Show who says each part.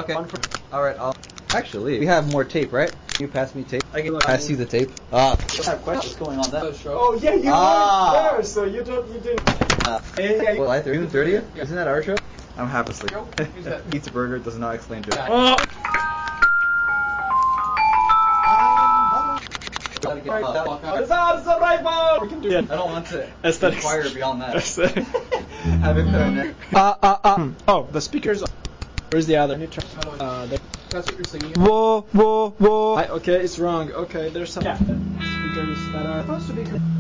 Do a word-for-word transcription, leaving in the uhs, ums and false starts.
Speaker 1: Okay. Alright, I'll... Actually, we have more tape, right? Can you pass me tape?
Speaker 2: I can
Speaker 1: pass you the tape. Ah.
Speaker 2: What's going on that show?
Speaker 3: Oh yeah, you
Speaker 1: Ah.
Speaker 3: weren't there, so you don't, you didn't.
Speaker 1: Uh,
Speaker 3: Hey,
Speaker 1: July June thirtieth? Isn't that our show? I'm half asleep.
Speaker 2: Who's that?
Speaker 1: Eats a burger, does not explain joke.
Speaker 3: Oh.
Speaker 1: I
Speaker 3: We can do it.
Speaker 1: don't want to
Speaker 3: Aesthetics.
Speaker 1: inquire beyond that.
Speaker 3: Aesthetic.
Speaker 1: Have it put on there.
Speaker 3: Uh, uh, uh. Oh, the speakers. Where's the other? Uh, there.
Speaker 2: That's what you're singing.
Speaker 3: Whoa, whoa, whoa. I, okay, it's wrong. Okay, there's some yeah. speakers that are supposed to be.